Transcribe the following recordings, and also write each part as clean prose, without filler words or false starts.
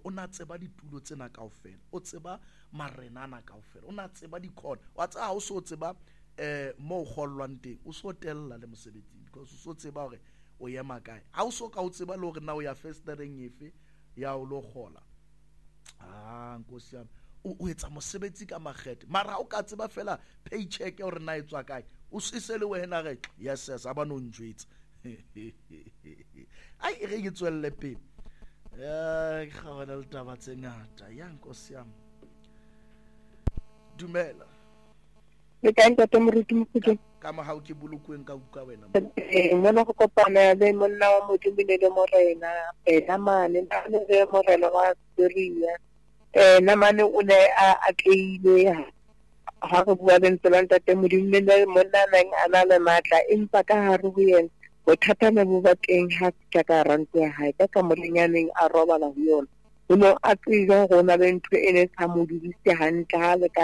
o na tseba ditulo tsena kaofela, o tseba marenana kaofela, o na tseba dikhona, wa tseba ha o so tseba mo o gollwang teng o so tella le mosebetsing because o so tseba hore o ema kae, ha o so ka o tseba le hore na o ya festereng efe ya o lo gola. Nkosi yami, o etsa mosebetsi ka makgethe, mara o ka tseba fela paycheck ya hore na etswa kae, o se le wena re yes aba no njwetsa ai re ke tswelle pele ga wena le taba tse ngata ya nkosi yami. Dumela le ka ntate moruti mokgutlo ka ma ha o ke bolokweng ka uka wena mona go kopana le monna wa modumile le morena na mane na le morena wa Syria na mane o ne a tleile ha go bua le ntse ntate modumile le monna nang ana le matla empa ka hare ho yena bothata ne bo ba teng ha ka rantse ya hae ka morenyaneng a robala ho yona o no a tsira go na le ntho ene sa mo dudise hantle ha le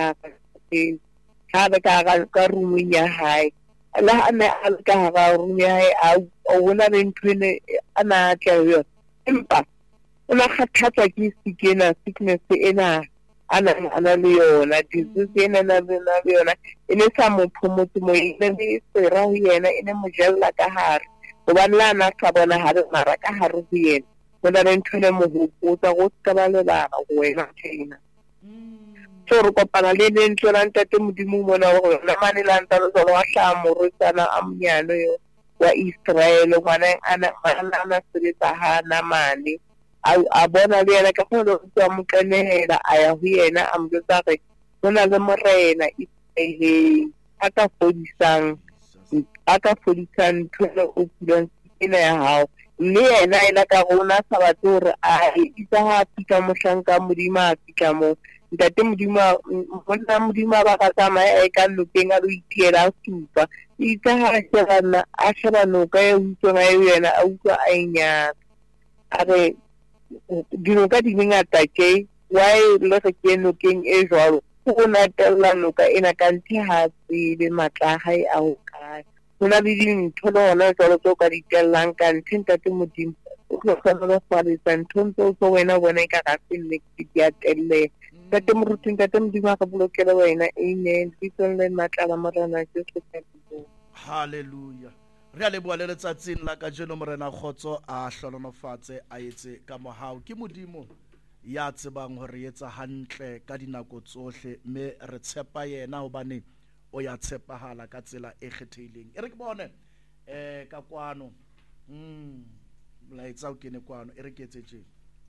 ka rumeng ya hae la ane a ka ga rumeng ya hae a bona le ntho ene ana tla yo empa ona khathatsa ke sickness ena ana le yona disease ena na le yona ene sa mo phomotse mo ene le sera ho yena ene mo jella ka hare gobane la na sa bona hare mara ka hare ho yena bona le ntho ene mo hopotsa go ska ba le bana go wena tjena so re kopana le ntho la ntate modimo mona go na mane la ntalo lo wa hla mo rutsana a mnyano yo wa Israel ngwana ana sebetsa ha na mane a bona le yena ka go tswa mo kanela a ya ho yena a motsa re bona le morena a ka fodisang tsholo o bulang ena ya hao mme ena ka rona sa batho hore a itsa ha pika mohlanka modima pika mo ntate modima monna modima ba ka tsamaya ka lokeng a lo itiela supa itsa ha sheba noka e utswa ga yena a utswa a inya a re dino ka di ngata ke why le re ke nokeng e jwalo go na tella noka ena ka ntse ha tsebe matla hae a ho kae hona le dintho le hona jwalo tso ka di tellang ka ntse ntate modimo o tlo kgona go fadisa ntho tso wena bona ka ga se nne ke ya telle ntate moruti ntate modimo ka bolokela wena amen le matla morana se se hallelujah. Re a leboa le letsatsing la ka jeno morena Kgotso a hlolonofatse a etse ka mohau ke modimo ya tsebang hore etsa hantle ka dinako tsohle mme re tshepa yena hobane o ya tshepahala ka tsela e kgethehileng e re ke bone ka kwano mlaetsa o kene kwano e re ke etsetseng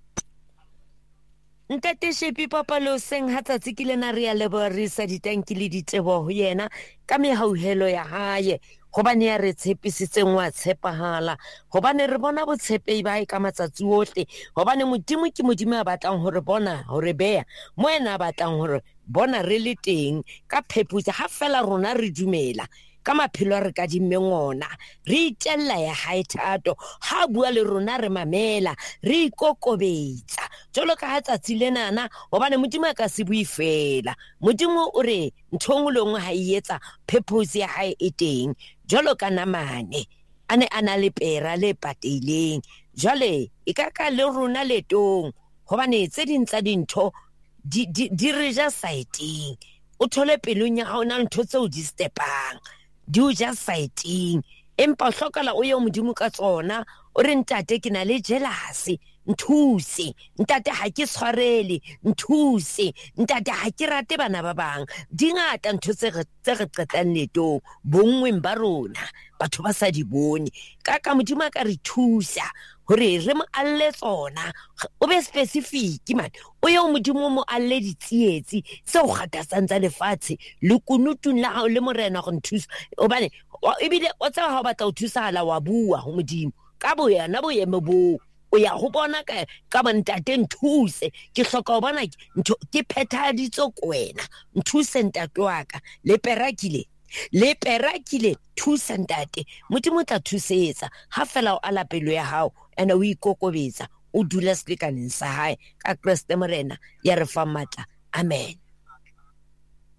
Ntate Shepi Papa lo seng ha tsatsi ke lena re ya leborisa ditanki le ditebo ho yena ka mehauhelo ya hae hobane ya re tshepisitseng wa tshepahala hobane re bona botshepehi ba ka matsatsi ohle hobane modimo ke modimo a batlang hore bona hore beya moena a batlang hore bona re le teng ka pheputsa ha fela rona re dumela ka maphelo re ka dimengona re itella ya hae thato ha bua le rona re mamela re ikokobetsa jolo ka ha tsatsi lenana hobane modimo a ka se bui fela modimo o re nthong le ngwe ha ietsa pheputsi ya hae e teng jolo ka namane ane ana le pera le pateileng jole e ka le rona letong hobane tse ding tsa dintho di re ja saeteng o thole pelong ya hao na ntho tseo di stepang di o ja saeteng empa o hlokala o ye modimo ka tsona o re ntate ke na le jealousy nthuse ntate ha ke tshwarele nthuse ntate ha ke rate bana ba bang dingata ntho tse re qetang letong bongweng ba rona batho ba sa di bone ka modimo ka re thusa hore re mo alle tsona o be specific man o ye modimo mo alle ditsietsi se o gatatsang tsa lefatshe le kunutung la hao le morena go nthusa obane ebile o tsa ha batla o thusa hala wa bua ho modimo ka boyana boyeme bo o ya go bona ka bantate nthuse ke hloka go bona ke phethaditse ko wena nthuse ntate wa ka le perakile thusa ntate modimo tla thusetsa ha fela o ala pelo ya hao ene o ikokobetsa o dula selekaneng sa hae ka Kriste morena ya re fa matla amen.